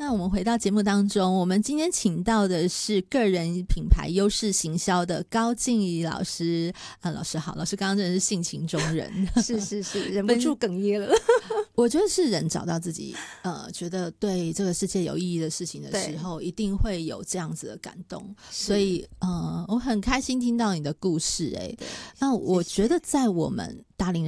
那我们回到节目当中，我们今天请到的是个人品牌优势行销的高静怡老师。老师好，老师刚刚真的是性情中人， 是，忍不住哽咽了。 我觉得是人找到自己觉得对这个世界有意义的事情的时候，一定会有这样子的感动。所以我很开心听到你的故事。那我觉得在我们大龄人